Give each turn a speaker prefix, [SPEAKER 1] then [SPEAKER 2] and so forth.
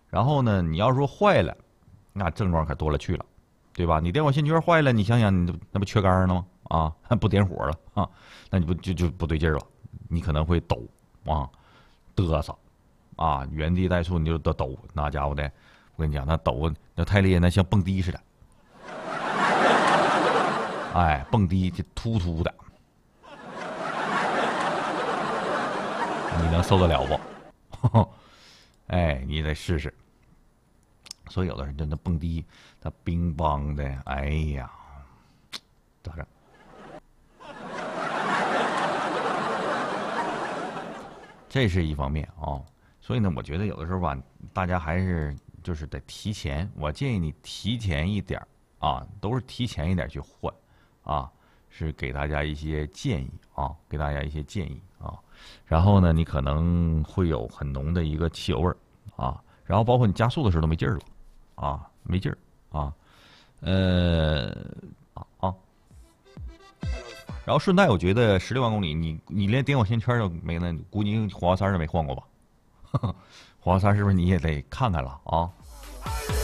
[SPEAKER 1] 然后呢，你要说坏了，那症状可多了去了，对吧？你电火线圈坏了，你想想，你那不缺杆了吗？啊，不点火了啊，那你不就不对劲儿了？你可能会抖啊，嘚瑟啊，原地带处你就抖，那家伙的，我跟你讲，那抖那太厉害，那像蹦迪似的，哎，蹦迪就突突的，你能受得了不？哎，你得试试。所以有的人真的蹦迪，他乒乓的，哎呀，咋整？这是一方面啊。所以呢，我觉得有的时候吧，大家还是就是得提前。我建议你提前一点啊，都是提前一点去换啊，是给大家一些建议啊，给大家一些建议啊。然后呢，你可能会有很浓的一个汽油味儿啊，然后包括你加速的时候都没劲儿了啊，没劲儿啊，啊。然后顺带，我觉得16万公里，你连点火线圈都没呢，估计火花塞都没换过吧？火花塞是不是你也得看看了啊？